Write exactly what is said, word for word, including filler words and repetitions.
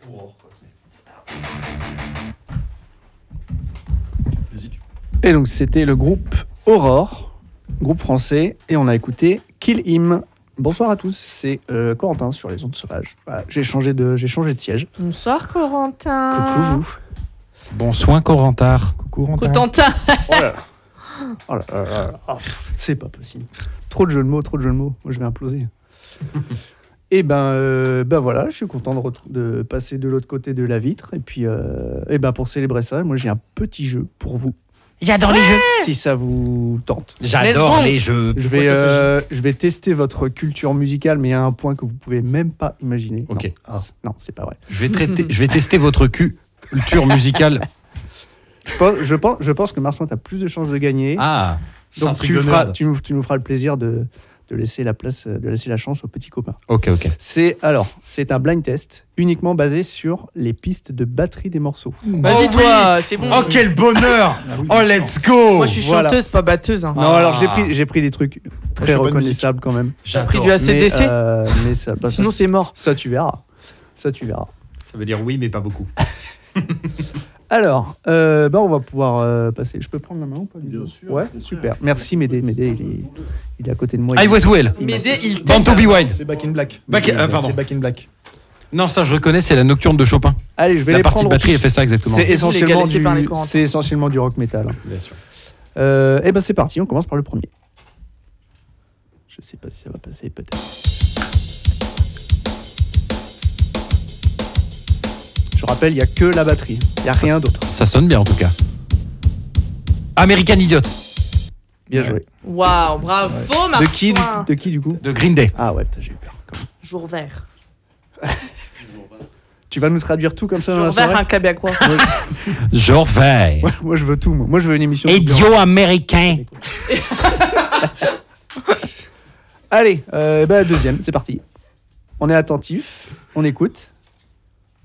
Et donc c'était le groupe Aurore, groupe français, et on a écouté Kill Him. Bonsoir à tous, c'est euh, Corentin sur les ondes sauvages. Voilà, j'ai changé de, j'ai changé de siège. Bonsoir Corentin. Coucou vous. Bonsoir Corentard. Coucou Corentin. Corentin. Oh là là. Oh là là là là. Oh, pff, c'est pas possible. Trop de jeux de mots, trop de jeux de mots. Moi je vais imploser. Et ben, euh, ben voilà, je suis content de, ret- de passer de l'autre côté de la vitre. Et puis, euh, et ben pour célébrer ça, moi j'ai un petit jeu pour vous. J'adore les jeux. Si ça vous tente. J'adore Let's go. les jeux. Je vais, euh, je vais tester votre culture musicale, mais à un point que vous pouvez même pas imaginer. Ok. Non, Ah. c'est- non, c'est pas vrai. Je vais, traiter, je vais tester votre cu- culture musicale. Je pense, je pense, je pense que Marcelin, tu as plus de chances de gagner. Ah, c'est un Donc truc tu, de feras, nerd. tu, nous, tu nous feras le plaisir de, de laisser la place, de laisser la chance aux petits copains. Ok, ok. C'est alors, c'est un blind test uniquement basé sur les pistes de batterie des morceaux. Vas-y Oh toi, c'est bon. Oh, quel bonheur. Oh, let's go. Moi je suis Voilà. chanteuse, pas batteuse. Hein. Non, Ah. alors j'ai pris, j'ai pris des trucs très je fais pas de reconnaissables quand même. T'as pris J'adore. du A C D C. Mais, euh, mais ça, bah, Sinon ça, c'est mort. ça, tu verras. Ça, tu verras. Ça veut dire oui, mais pas beaucoup. Alors, euh, bah, on va pouvoir euh, passer. Je peux prendre la main ou pas du Bien tout sûr, Ouais, bien sûr. super. Merci Médé. Médé, il est, il est à côté de moi. I Il- wait well. il Mais m'a- dès il Born to be wild. C'est Back in Black. Back- euh, pardon. C'est Back in Black. Non, ça je reconnais, c'est la nocturne de Chopin. Allez, je vais La les partie prendre. batterie, elle fait ça exactement. C'est vous, les gars, essentiellement, laissez parler du, Corentin. c'est essentiellement du rock metal. Bien sûr. Euh, et ben c'est parti, on commence par le premier. Je sais pas si ça va passer, peut-être. Je rappelle, il n'y a que la batterie, il n'y a rien d'autre. Ça sonne bien en tout cas. American Idiot Bien Ouais. joué. Waouh, bravo Marcelin. De qui, du, de qui du coup de Green Day. Ah ouais, putain, j'ai eu peur. quand même. Jour vert. Tu vas nous traduire tout comme ça dans Jour la vert, soirée un québécois. Genre vert. Ouais, moi je veux tout, moi, Moi, je veux une émission. toute blanche. Idiot américain. Allez, euh, bah, deuxième, c'est parti. On est attentif, on écoute.